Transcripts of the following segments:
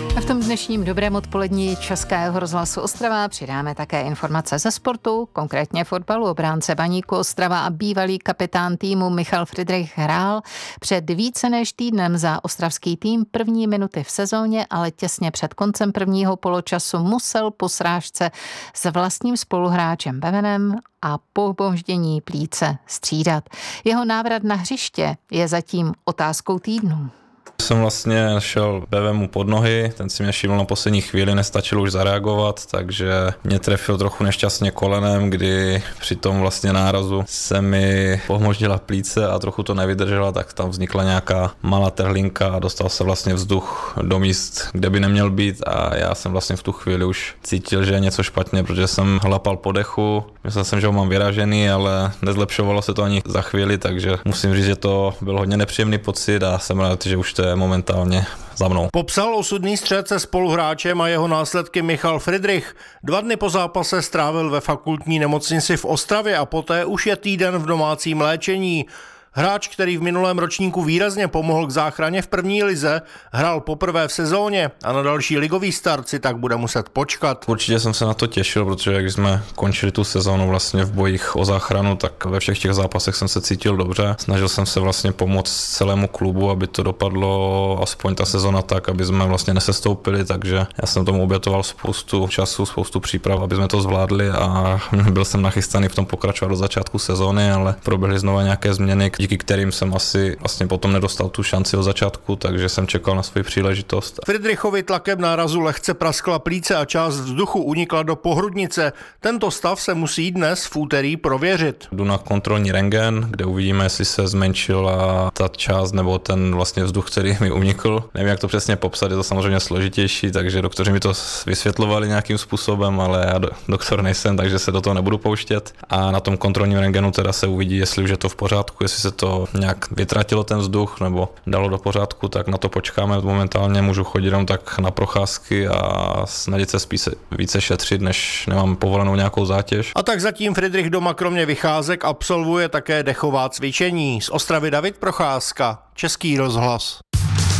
A v tom dnešním dobrém odpolední Českého rozhlasu Ostrava přidáme také informace ze sportu, konkrétně fotbalu. Obránce Baníku Ostrava a bývalý kapitán týmu Michal Fridrich hrál před více než týdnem za ostravský tým první minuty v sezóně, ale těsně před koncem prvního poločasu musel po srážce s vlastním spoluhráčem Bevenem a po boždění plíce střídat. Jeho návrat na hřiště je zatím otázkou týdnů. Jsem vlastně šel Bevemu pod nohy, ten si mě všiml na poslední chvíli, nestačilo už zareagovat, takže mě trefil trochu nešťastně kolenem, kdy při tom vlastně nárazu se mi pohmoždila plíce a trochu to nevydržela, tak tam vznikla nějaká malá trhlinka a dostal se vlastně vzduch do míst, kde by neměl být a já jsem vlastně v tu chvíli už cítil, že je něco špatně, protože jsem hlapal po dechu, myslel jsem, že ho mám vyražený, ale nezlepšovalo se to ani za chvíli, takže musím říct, že to byl hodně nepříjemný pocit a jsem rád, že už to je momentálně za mnou. Popsal osudný střet se spoluhráčem a jeho následky Michal Fridrich. 2 dny po zápase strávil ve fakultní nemocnici v Ostravě a poté už je týden v domácím léčení. Hráč, který v minulém ročníku výrazně pomohl k záchraně v první lize, hrál poprvé v sezóně a na další ligový start si tak bude muset počkat. Určitě jsem se na to těšil, protože když jsme končili tu sezónu vlastně v bojích o záchranu, tak ve všech těch zápasech jsem se cítil dobře. Snažil jsem se vlastně pomoct celému klubu, aby to dopadlo aspoň ta sezona tak, aby jsme vlastně nesestoupili, takže já jsem tomu obětoval spoustu času, spoustu příprav, aby jsme to zvládli a byl jsem nachystaný v tom pokračovat do začátku sezóny, ale proběhly znova nějaké změny, díky kterým jsem asi vlastně potom nedostal tu šanci od začátku, takže jsem čekal na svou příležitost. Fridrichovi tlakem nárazu lehce praskla plíce a část vzduchu unikla do pohrudnice. Tento stav se musí dnes v úterý prověřit. Jdu na kontrolní rentgen, kde uvidíme, jestli se zmenšila ta část nebo ten vlastně vzduch, který mi unikl. Nevím, jak to přesně popsat, je to samozřejmě složitější, takže doktoři mi to vysvětlovali nějakým způsobem, ale já doktor nejsem, takže se do toho nebudu pouštět. A na tom kontrolním rentgenu teda se uvidí, jestli už je to v pořádku, jestli se to nějak vytratilo ten vzduch nebo dalo do pořádku, tak na to počkáme. Momentálně můžu chodit jenom tak na procházky a snažit se spíš více šetřit, než nemám povolenou nějakou zátěž. A tak zatím Fridrich doma kromě vycházek absolvuje také dechová cvičení. Z Ostravy David Procházka, Český rozhlas.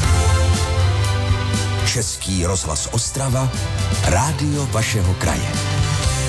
Český rozhlas Ostrava, rádio vašeho kraje.